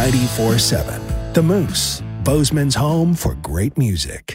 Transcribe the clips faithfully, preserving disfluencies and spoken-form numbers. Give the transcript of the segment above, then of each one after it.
ninety-four point seven. The Moose, Bozeman's home for great music.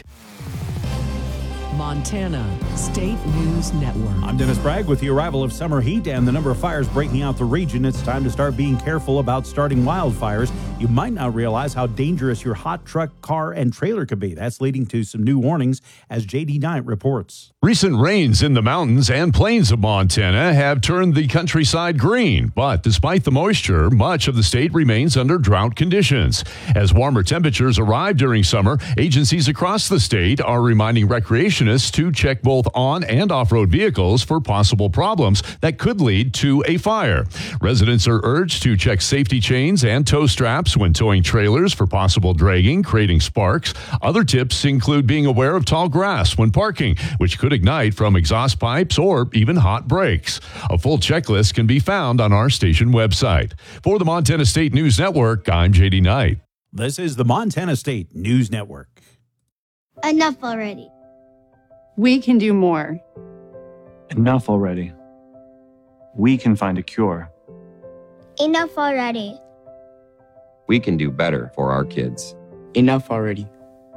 Montana State News Network. I'm Dennis Bragg. With the arrival of summer heat and the number of fires breaking out the region, it's time to start being careful about starting wildfires. You might not realize how dangerous your hot truck, car, and trailer could be. That's leading to some new warnings, as J D Knight reports. Recent rains in the mountains and plains of Montana have turned the countryside green, but despite the moisture, much of the state remains under drought conditions. As warmer temperatures arrive during summer, agencies across the state are reminding recreationists to check both on and off-road vehicles for possible problems that could lead to a fire. Residents are urged to check safety chains and tow straps when towing trailers for possible dragging, creating sparks. Other tips include being aware of tall grass when parking, which could ignite from exhaust pipes or even hot brakes. A full checklist can be found on our station website. For the Montana State News Network, I'm J D Knight. This is the Montana State News Network. Enough already. We can do more. Enough already. We can find a cure. Enough already. We can do better for our kids. Enough already.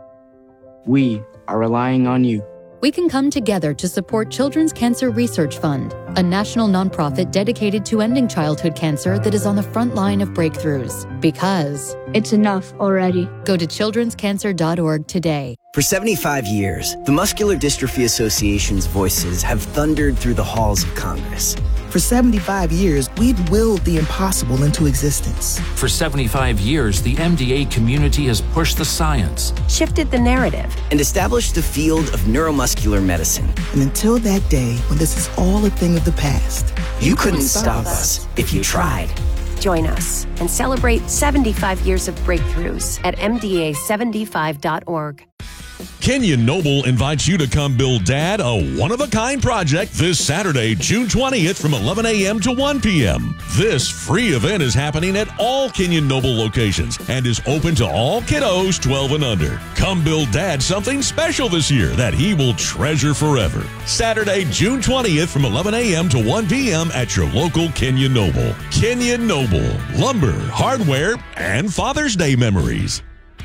We are relying on you. We can come together to support Children's Cancer Research Fund, a national nonprofit dedicated to ending childhood cancer that is on the front line of breakthroughs. Because it's enough already. Go to children's cancer dot org today. For seventy-five years, the Muscular Dystrophy Association's voices have thundered through the halls of Congress. For seventy-five years, we've willed the impossible into existence. For seventy-five years, the M D A community has pushed the science, shifted the narrative, and established the field of neuromuscular medicine. And until that day, when this is all a thing of the past, you, you couldn't, couldn't stop us if you tried. Join us and celebrate seventy-five years of breakthroughs at M D A seventy-five dot org. Kenyon Noble invites you to come build Dad a one-of-a-kind project this Saturday, June twentieth from eleven a.m. to one p.m. This free event is happening at all Kenyon Noble locations and is open to all kiddos twelve and under. Come build Dad something special this year that he will treasure forever. Saturday, June twentieth from eleven a.m. to one p.m. at your local Kenyon Noble. Kenyon Noble, lumber, hardware, and Father's Day memories.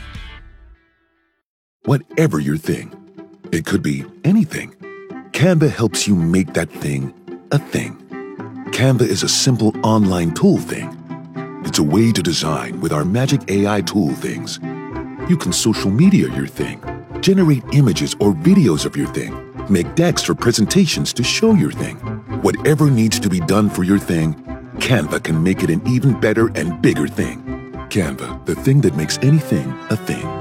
Whatever your thing, it could be anything. Canva helps you make that thing a thing. Canva is a simple online tool thing. It's a way to design with our magic A I tool things. You can social media your thing, generate images or videos of your thing, make decks for presentations to show your thing. Whatever needs to be done for your thing, Canva can make it an even better and bigger thing. Canva, the thing that makes anything a thing.